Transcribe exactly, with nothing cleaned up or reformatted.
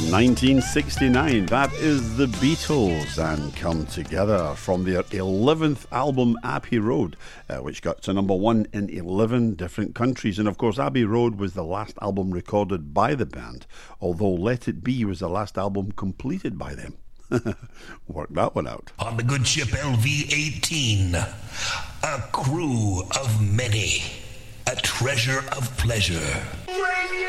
from nineteen sixty-nine. That is the Beatles and Come Together from their eleventh album, Abbey Road, uh, which got to number one in eleven different countries. And of course, Abbey Road was the last album recorded by the band, although Let It Be was the last album completed by them. Work that one out. On the good ship L V eighteen, a crew of many, a treasure of pleasure.